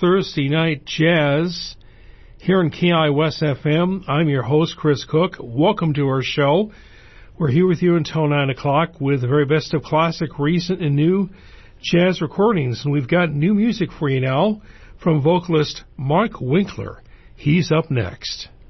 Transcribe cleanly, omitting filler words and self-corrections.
Thursday Night Jazz here in KI West FM. I'm your host, Chris Cook. Welcome to our show. We're here with you until 9 o'clock with the very best of classic, recent, and new jazz recordings. And we've got new music for you now from vocalist Mark Winkler. He's up next.